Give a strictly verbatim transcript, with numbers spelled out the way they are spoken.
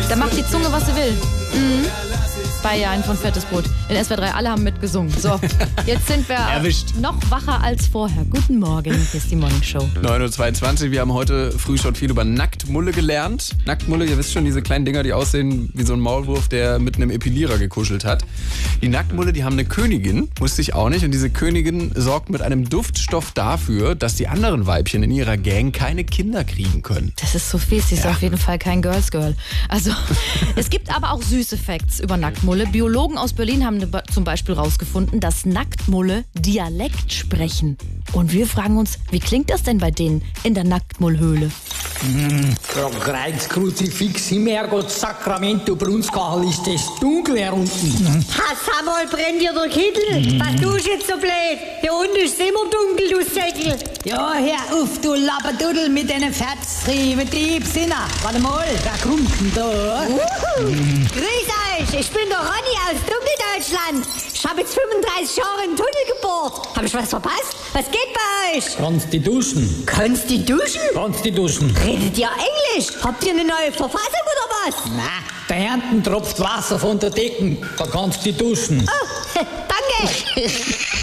Da macht die Zunge, was sie will. Mhm. Bayern von Fettes Brot. In S W R drei, alle haben mitgesungen. So, jetzt sind wir Erwischt. noch wacher als vorher. Guten Morgen, hier ist die Morning Show. neun Uhr zweiundzwanzig, wir haben heute früh schon viel über Nacktmulle gelernt. Nacktmulle, ihr wisst schon, diese kleinen Dinger, die aussehen wie so ein Maulwurf, der mit einem Epilierer gekuschelt hat. Die Nacktmulle, die haben eine Königin, wusste ich auch nicht. Und diese Königin sorgt mit einem Duftstoff dafür, dass die anderen Weibchen in ihrer Gang keine Kinder kriegen können. Das ist so fies, sie ist Ja. auf jeden Fall kein Girls Girl. Also, es gibt aber auch süße Facts über Nacktmulle. Biologen aus Berlin haben zum Beispiel rausgefunden, dass Nacktmulle Dialekt sprechen. Und wir fragen uns, wie klingt das denn bei denen in der Nacktmullhöhle? Ja, Kreuz, Kruzifix, Himmergott, Sacramento, Brunskachel, ist das dunkel hier unten. Ha, sag mal, brennt dir der Kittel? Was tust du jetzt so blöd? Hier unten ist immer dunkel, du Säckel. Ja, hör auf, du Lapperdudel mit deinen Fettstrieben, die Sinner. Warte mal, wer kommt denn da? Grüß euch, ich bin der Ronny aus Dunkeldeutschland. Ich habe jetzt fünfunddreißig Jahre im Tunnel gebohrt. Hab ich was verpasst? Was geht bei euch? Kannst die duschen? Kannst du duschen? Kannst die duschen? Redet ihr Englisch? Habt ihr eine neue Verfassung oder was? Na, da hinten tropft Wasser von der Decke, da kannst du duschen. Oh, danke.